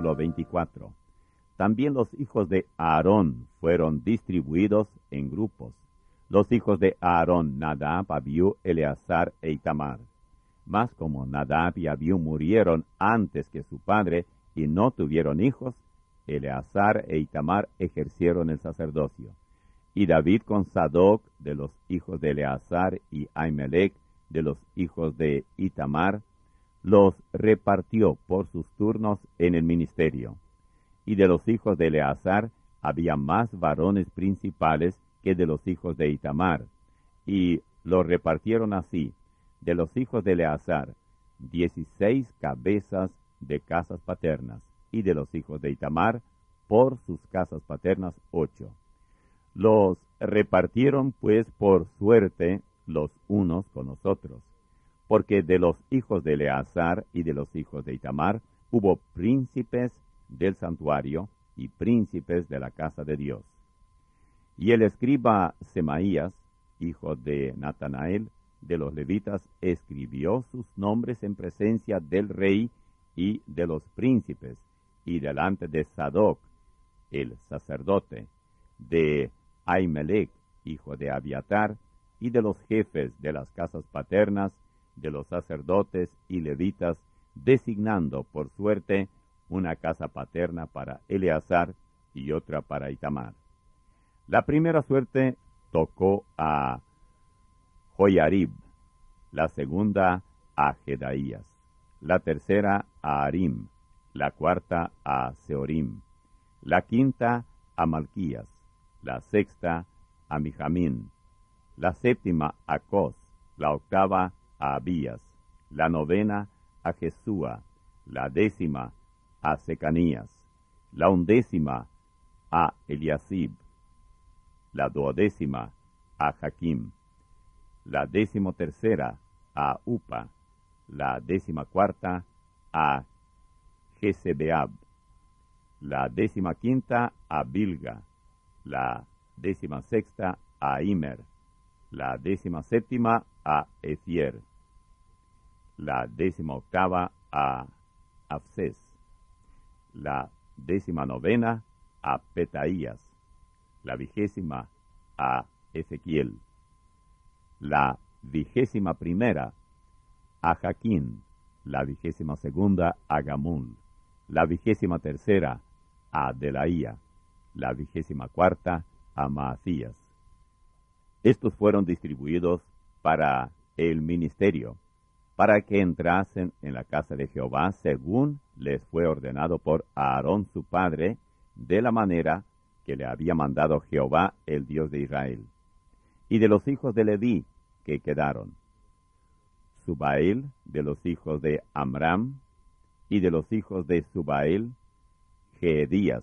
capítulo 24. También los hijos de Aarón fueron distribuidos en grupos. Los hijos de Aarón, Nadab, Abiú, Eleazar e Itamar. Mas como Nadab y Abiú murieron antes que su padre y no tuvieron hijos, Eleazar e Itamar ejercieron el sacerdocio. Y David con Sadoc de los hijos de Eleazar y Ahimelech de los hijos de Itamar, los repartió por sus turnos en el ministerio. Y de los hijos de Eleazar había más varones principales que de los hijos de Itamar, y los repartieron así: de los hijos de Eleazar, 16 cabezas de casas paternas, y de los hijos de Itamar, por sus casas paternas, 8. Los repartieron pues por suerte los unos con los otros, porque de los hijos de Eleazar y de los hijos de Itamar hubo príncipes del santuario y príncipes de la casa de Dios. Y el escriba Semaías, hijo de Natanael, de los levitas, escribió sus nombres en presencia del rey y de los príncipes, y delante de Sadoc, el sacerdote, de Ahimelech, hijo de Abiatar, y de los jefes de las casas paternas, de los sacerdotes y levitas, designando por suerte una casa paterna para Eleazar y otra para Itamar. La primera suerte tocó a Joiarib, la segunda a Jedaías, la tercera a Arim, la cuarta a Seorim, la quinta a Malquías, la sexta a Mijamín, la séptima a Cos, la octava a Abías, la novena a Jesúa, la décima a Secanías, la undécima a Eliasib, la duodécima a Jaquim, la 13ª a Upa, la 14ª a Jesebeab, la 15ª a Bilga, la 16ª a Imer, la 17ª a Ethier, la 18ª a Afses, la 19ª a Petaías, la 20ª a Ezequiel, la 21ª a Jaquín, la 22ª a Gamul, la 23ª a Delaía, la 24ª a Maasías. Estos fueron distribuidos para el ministerio, para que entrasen en la casa de Jehová según les fue ordenado por Aarón su padre, de la manera que le había mandado Jehová, el Dios de Israel. Y de los hijos de Leví que quedaron: Subael, de los hijos de Amram, y de los hijos de Subael, Jeedías,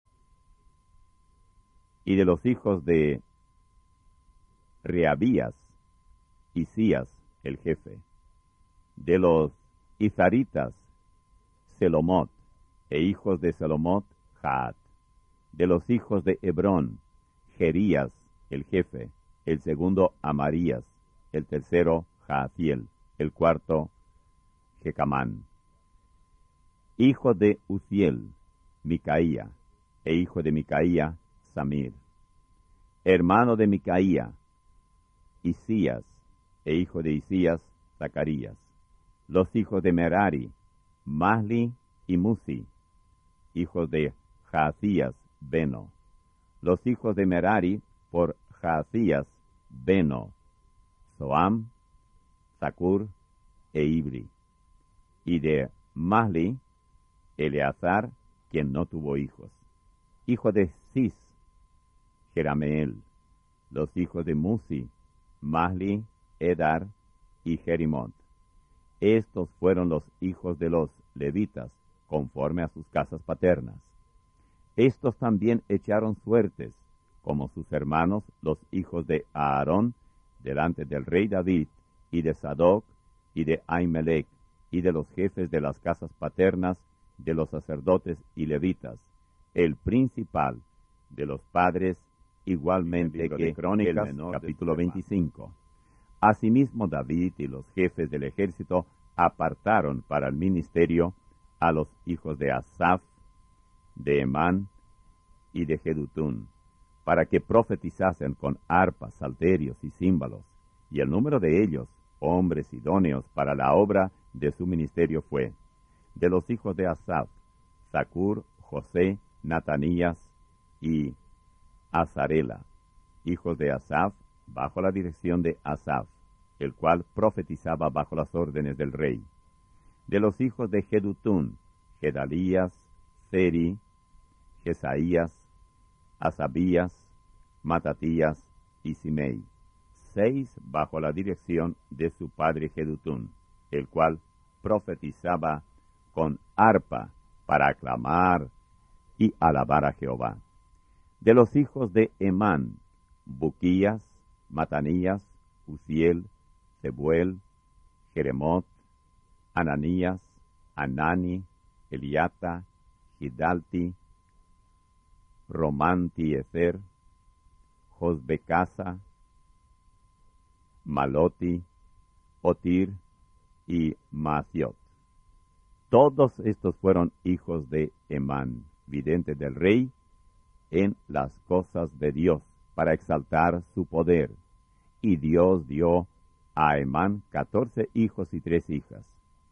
y de los hijos de Reabías, Isías, el jefe. De los Izaritas, Selomot, e hijos de Selomot, Jaat. De los hijos de Hebrón, Jerías, el jefe, el segundo Amarías, el tercero Jaasiel, el cuarto Jecamán. Hijo de Uziel, Micaía, e hijo de Micaía, Samir. Hermano de Micaía, Isías, e hijo de Isías, Zacarías. Los hijos de Merari, Mahli y Musi, hijos de Jaasías, Beno. Los hijos de Merari por Jaasías, Beno, Soam, Zacur e Ibri. Y de Mahli, Eleazar, quien no tuvo hijos. Hijo de Cis, Jerameel. Los hijos de Musi, Mahli, Edar y Jerimot. Estos fueron los hijos de los levitas, conforme a sus casas paternas. Estos también echaron suertes, como sus hermanos, los hijos de Aarón, delante del rey David, y de Sadoc, y de Ahimelech, y de los jefes de las casas paternas, de los sacerdotes y levitas, el principal de los padres, igualmente que Crónicas, capítulo 25. Asimismo David y los jefes del ejército apartaron para el ministerio a los hijos de Asaf, de Emán y de Jedutún, para que profetizasen con arpas, salterios y címbalos, y el número de ellos, hombres idóneos para la obra de su ministerio, fue: de los hijos de Asaf, Zacur, José, Natanías y Azarela, hijos de Asaf, bajo la dirección de Asaf, el cual profetizaba bajo las órdenes del rey. De los hijos de Jedutún, Gedalías, Seri, Jesaías, Asabías, Matatías y Simei, 6 bajo la dirección de su padre Jedutún, el cual profetizaba con arpa para aclamar y alabar a Jehová. De los hijos de Emán, Buquías, Matanías, Uziel, Zebuel, Jeremot, Ananías, Anani, Eliata, Gidalti, Romanti-Ezer, Josbecasa, Maloti, Otir y Maasiot. Todos estos fueron hijos de Emán, vidente del rey, en las cosas de Dios, para exaltar su poder. Y Dios dio a Emán 14 hijos y 3 hijas.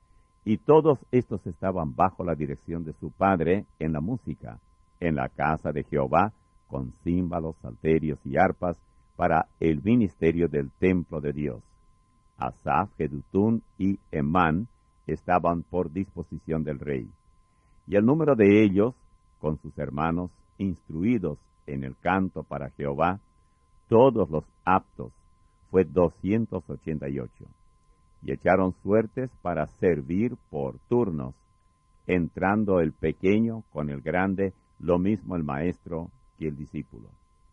Y todos estos estaban bajo la dirección de su padre en la música, en la casa de Jehová, con címbalos, salterios y arpas, para el ministerio del templo de Dios. Asaf, Jedutún y Emán estaban por disposición del rey. Y el número de ellos, con sus hermanos, instruidos en el canto para Jehová, todos los aptos, fue 288. Y echaron suertes para servir por turnos, entrando el pequeño con el grande, lo mismo el maestro que el discípulo.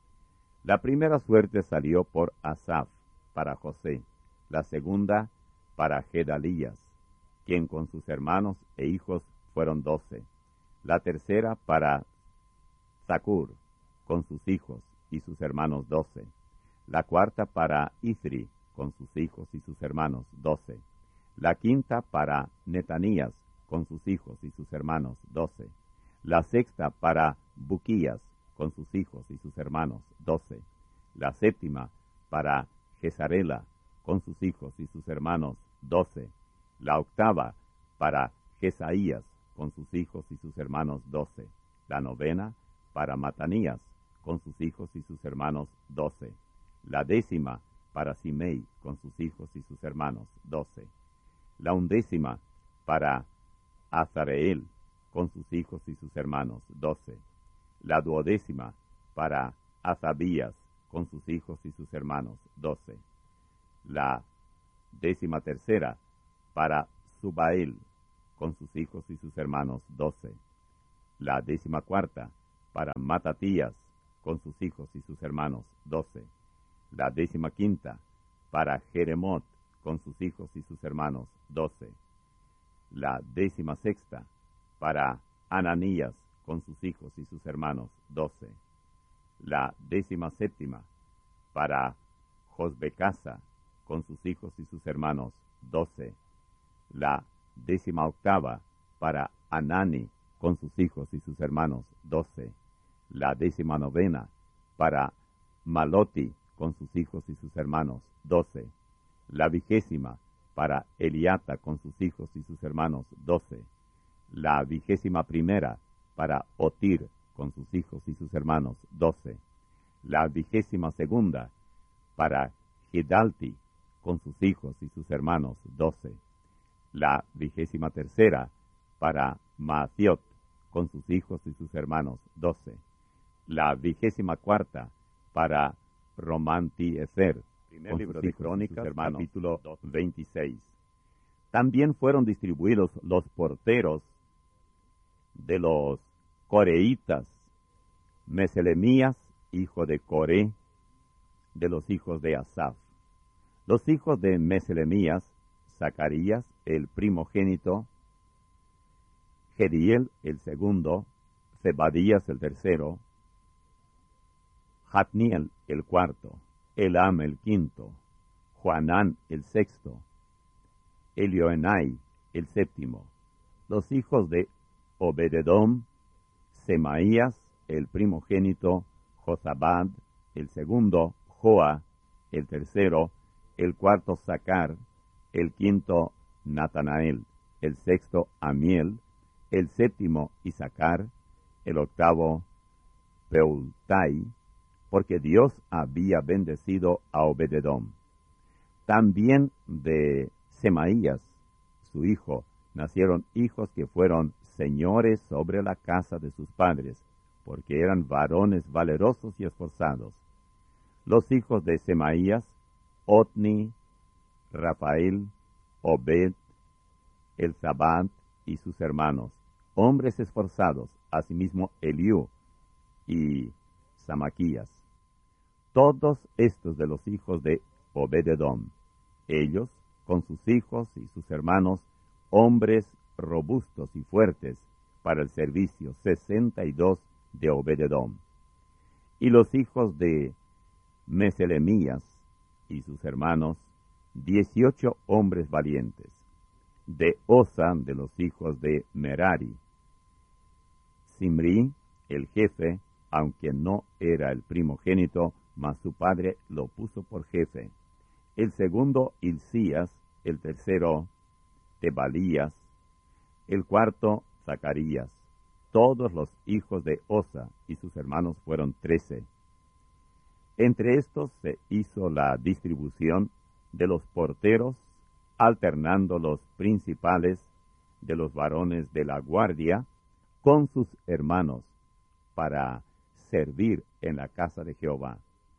La primera suerte salió por Asaf, para José; la segunda para Gedalías, quien con sus hermanos e hijos fueron 12; la tercera para Zacur, con sus hijos y sus hermanos 12; la cuarta para Isri, con sus hijos y sus hermanos 12; la quinta para Netanías, con sus hijos y sus hermanos 12; la sexta para Buquías, con sus hijos y sus hermanos 12; la séptima para Jezarela, con sus hijos y sus hermanos 12; la octava para Jesaías, con sus hijos y sus hermanos 12; la novena para Matanías, con sus hijos y sus hermanos 12; la décima para Simei, con sus hijos y sus hermanos 12; la undécima para Azareel, con sus hijos y sus hermanos 12; la duodécima para Asabías, con sus hijos y sus hermanos 12; la 13ª para Subael, con sus hijos y sus hermanos 12; la 14ª para Matatías, con sus hijos y sus hermanos 12; la 15ª para Jeremot, con sus hijos y sus hermanos 12; la 16ª para Ananías, con sus hijos y sus hermanos 12; la 17ª para Josbecasa, con sus hijos y sus hermanos 12; la 18ª para Anani, con sus hijos y sus hermanos 12; la 19ª para Maloti, con sus hijos y sus hermanos 12; la 20ª para Eliata, con sus hijos y sus hermanos 12; la 21ª para Otir, con sus hijos y sus hermanos 12; la 22ª para Gidalti, con sus hijos y sus hermanos 12; la 23ª para Maasiot, con sus hijos y sus hermanos 12; la 24ª para Romanti-Ezer. Primer libro de Crónicas, capítulo 26. También fueron distribuidos los porteros de los coreitas: Meselemías, hijo de Coré, de los hijos de Asaf. Los hijos de Meselemías: Zacarías, el primogénito; Jediel, el segundo; Zebadías, el tercero; Jatniel, el cuarto; Elam, el quinto; Joanán, el sexto; Elioenai, el séptimo. Los hijos de Obededom: Semaías, el primogénito, Jozabad, el segundo, Joa, el tercero, el cuarto, Sacar, el quinto, Natanael, el sexto, Amiel, el séptimo, Isacar, el octavo, Peultai, porque Dios había bendecido a Obededom. También de Semaías, su hijo, nacieron hijos que fueron señores sobre la casa de sus padres, porque eran varones valerosos y esforzados. Los hijos de Semaías, Otni, Rafael, Obed, Elzabad y sus hermanos, hombres esforzados, asimismo Eliú y Samaquías. Todos estos de los hijos de Obededom, ellos, con sus hijos y sus hermanos, hombres robustos y fuertes para el servicio, 62 de Obededom. Y los hijos de Meselemías y sus hermanos, 18 hombres valientes. De Osa, de los hijos de Merari, Simri, el jefe, aunque no era el primogénito, mas su padre lo puso por jefe. El segundo, Hilcías, el tercero, Tebalías, el cuarto, Zacarías. Todos los hijos de Osa y sus hermanos fueron 13. Entre estos se hizo la distribución de los porteros, alternando los principales de los varones de la guardia con sus hermanos para servir en la casa de Jehová.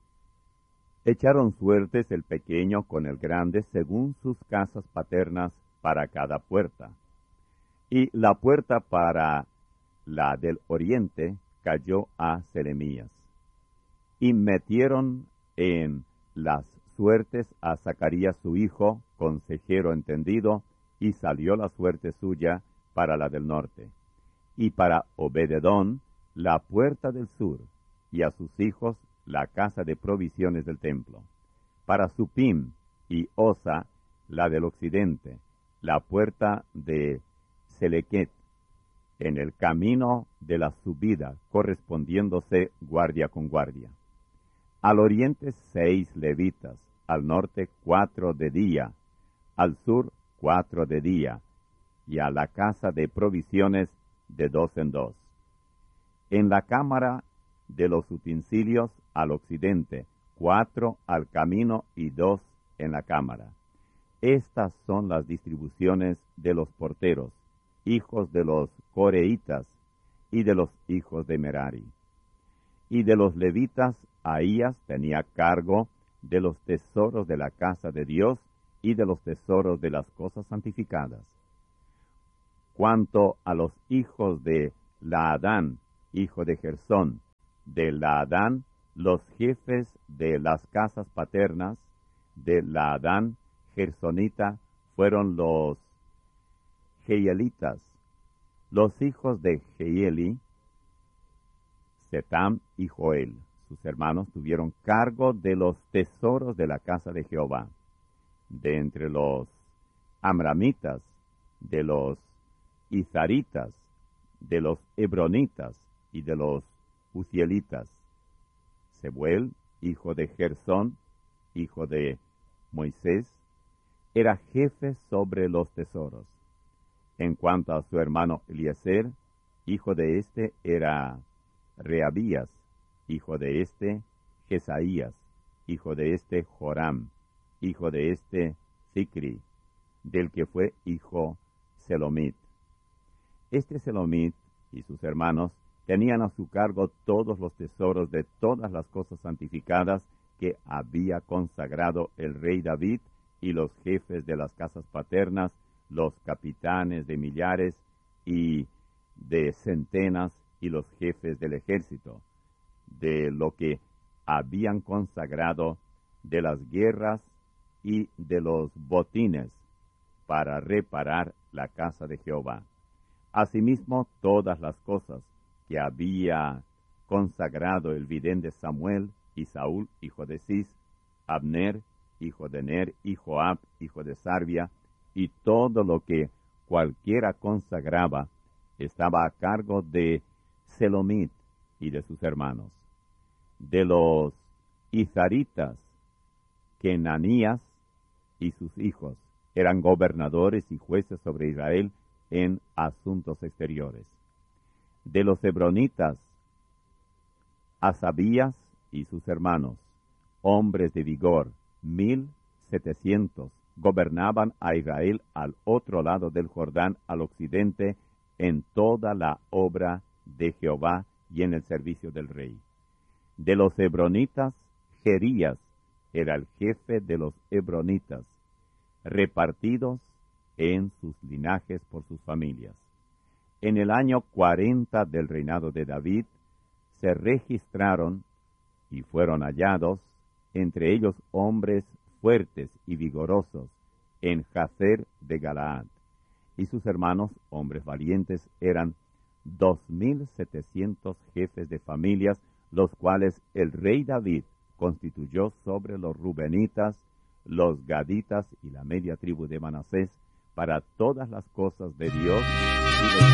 Echaron suertes el pequeño con el grande según sus casas paternas para cada puerta. Y la puerta para la del oriente cayó a Selemías. Y metieron en las suertes a Zacarías su hijo, consejero entendido, y salió la suerte suya para la del norte. Y para Obededón la puerta del sur, y a sus hijos la casa de provisiones del templo. Para Supim y Osa la del occidente, la puerta de Selequet, en el camino de la subida, correspondiéndose guardia con guardia. Al oriente 6 levitas, al norte 4 de día, al sur 4 de día, y a la casa de provisiones de 2 en 2. En la cámara de los utensilios al occidente, 4 al camino y 2 en la cámara. Estas son las distribuciones de los porteros, hijos de los coreitas y de los hijos de Merari. Y de los levitas, Ahías tenía cargo de los tesoros de la casa de Dios y de los tesoros de las cosas santificadas. Cuanto a los hijos de Laadán, hijo de Gersón, de Laadán, los jefes de las casas paternas de Laadán, gersonita, fueron los Jehielitas. Los hijos de Jehieli, Setam y Joel, sus hermanos, tuvieron cargo de los tesoros de la casa de Jehová. De entre los amramitas, de los izaritas, de los hebronitas y de los uzielitas. Sebuel, hijo de Gersón, hijo de Moisés, era jefe sobre los tesoros. En cuanto a su hermano Eliezer, hijo de este era Reabías, hijo de este Jesaías, hijo de este Joram, hijo de este Zicri, del que fue hijo Selomit. Este Selomit y sus hermanos tenían a su cargo todos los tesoros de todas las cosas santificadas que había consagrado el rey David, y los jefes de las casas paternas, los capitanes de millares y de centenas, y los jefes del ejército, de lo que habían consagrado de las guerras y de los botines, para reparar la casa de Jehová. Asimismo, todas las cosas que había consagrado el vidente Samuel, y Saúl, hijo de Cis, Abner, hijo de Ner, y Joab, hijo de Sarvia, y todo lo que cualquiera consagraba, estaba a cargo de Selomit y de sus hermanos. De los Izharitas, Kenanías y sus hijos eran gobernadores y jueces sobre Israel en asuntos exteriores. De los hebronitas, Asabías y sus hermanos, hombres de vigor, 1,700, gobernaban a Israel al otro lado del Jordán, al occidente, en toda la obra de Jehová y en el servicio del rey. De los hebronitas, Jerías era el jefe de los hebronitas, repartidos en sus linajes por sus familias. En el año 40 del reinado de David, se registraron y fueron hallados entre ellos hombres fuertes y vigorosos en Jazer de Galaad, y sus hermanos, hombres valientes, eran 2,700 jefes de familias, los cuales el rey David constituyó sobre los rubenitas, los gaditas y la media tribu de Manasés para todas las cosas de Dios y los